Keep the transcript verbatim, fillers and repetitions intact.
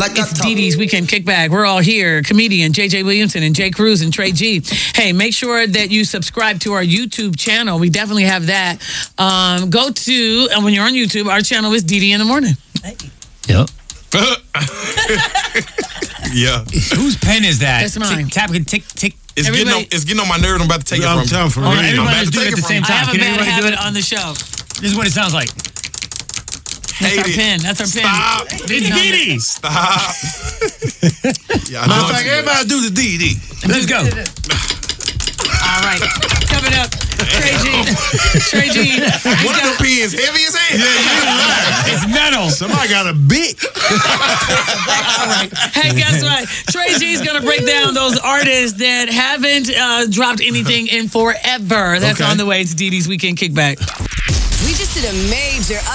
Like it's Dee Dee's Weekend Kickback. We're all here. Comedian J J Williamson and Jay Cruz and Trey G. Hey, make sure that you subscribe to our YouTube channel. We definitely have that. Um, go to, and when you're on YouTube, our channel is Dee Dee in the Morning. Hey. Yep. Yeah. Whose pen is that? That's mine. Tick, tap, tick, tick. It's getting, on, it's getting on my nerves. I'm about to take Yeah, it I'm from telling for you. real. I'm Everybody about to just do it take at the from same you. I time. have a Can bad everybody do habit it? on the show. This is what it sounds like. That's Hate our it. pen. That's our pen. Stop. It's Dee Dee. Stop. Yeah, I know Matter of what fact, you everybody do the D D. Let's go. All right. Coming up, Trey G. Trey G. One of the pens heavy as hell. It's metal. Somebody got a big. All right. Hey, guess what? Trey G's going to break down those artists that haven't uh, dropped anything in forever. That's Okay. on the way. It's Dee Dee's Weekend Kickback. We just did a major